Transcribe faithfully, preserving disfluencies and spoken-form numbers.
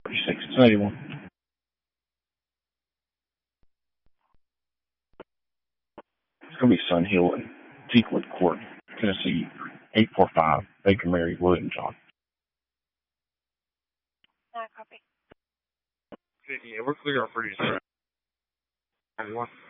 thirty-six. It's eighty-one. It's going to be Sun Hill and Teakwood Court, Tennessee, eight four five, Baker Mary, William John. Uh, copy. Yeah, we're clear our pretty soon. Everyone.